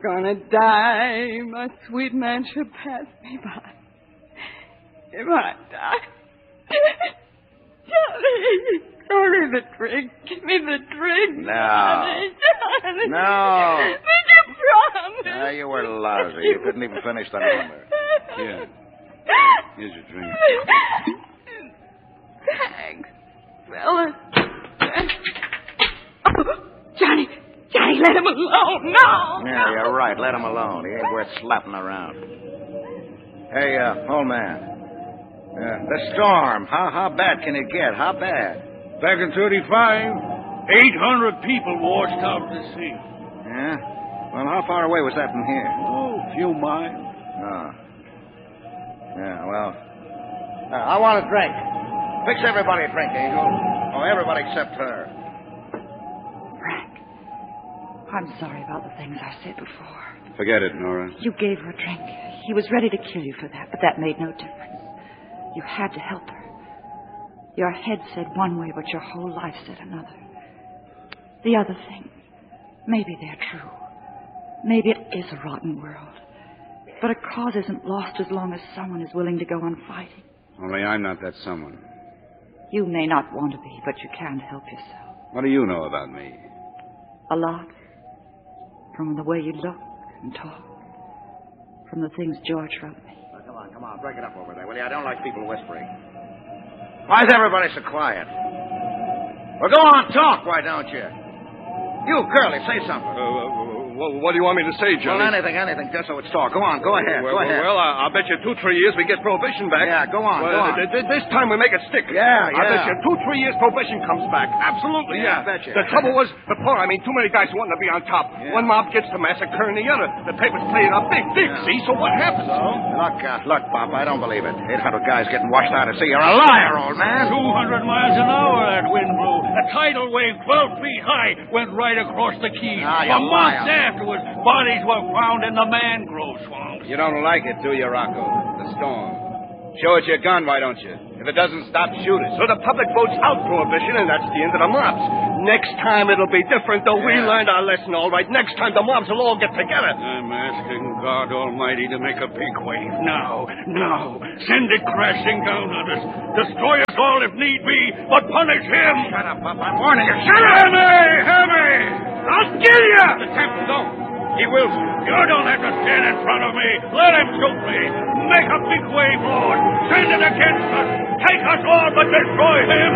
gonna die. My sweet man should pass me by. If I die... Johnny, throw me the drink. Give me the drink. No. Johnny. No. Make a promise. Ah, you were lousy. You couldn't even finish the number. Here. Here's your drink. Thanks, fella. Johnny, let him alone. No. Yeah, you're right. Let him alone. He ain't worth slapping around. Hey, old man. The storm. How bad can it get? How bad? Back in 35, 800 people washed out to sea. Yeah? Well, how far away was that from here? Oh, a few miles. Oh. Yeah, well... I want a drink. Fix everybody a drink, Angel. Oh, everybody except her. Frank, I'm sorry about the things I said before. Forget it, Nora. You gave her a drink. He was ready to kill you for that, but that made no difference. You had to help her. Your head said one way, but your whole life said another. The other thing, maybe they're true. Maybe it is a rotten world. But a cause isn't lost as long as someone is willing to go on fighting. Only I'm not that someone. You may not want to be, but you can't help yourself. What do you know about me? A lot. From the way you look and talk. From the things George wrote me. Come on, break it up over there, will you? I don't like people whispering. Why is everybody so quiet? Well, go on, talk, why don't you? You, girlie, say something. What do you want me to say, Johnny? Well, anything, just so it's talk. Go on, go ahead, go ahead. Well, I'll bet you 2-3 years we get prohibition back. Yeah, go on. This time we make it stick. Yeah. I bet you 2-3 years prohibition comes back. Absolutely, yeah. I bet you. The trouble was, before, too many guys wanting to be on top. Yeah. One mob gets to massacring the other. The papers play it up big, see? So what happens? Look, Pop, I don't believe it. 800 guys getting washed out to sea. You're a liar, old man. 200 miles an hour that wind blew. A tidal wave 12 feet high went right across the Keys. You For months liar. afterwards, bodies were found in the mangrove swamps. You don't like it, do you, Rocco? The storm. Show it your gun, why don't you? If it doesn't stop, shoot it. So the public votes out prohibition, and that's the end of the mobs. Next time it'll be different, though. We learned our lesson all right. Next time the mobs will all get together. I'm asking God Almighty to make a big wave now. Send it crashing down on us. Destroy us all if need be, but punish him. Shut up, Pop. I'm warning you. Shut up! Hear me! I'll kill you! The captain, don't. He will shoot. You don't have to stand in front of me. Let him shoot me. Make a big wave, Lord. Send it against us. Take us all, but destroy him.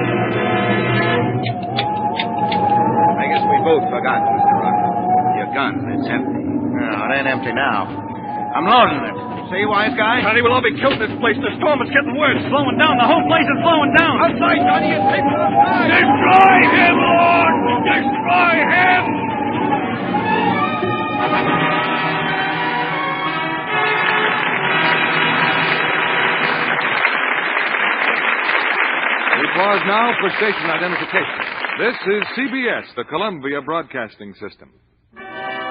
I guess we both forgot, Mr. Rocco. Your gun, it's empty. No, it ain't empty now. I'm loading it. See, wise guy? Johnny, we'll all be killed in this place. The storm is getting worse. Slowing down. The whole place is slowing down. Outside, Johnny, it's taking outside. Destroy him, Lord. Destroy him. We pause now for station identification. This is CBS, the Columbia Broadcasting System.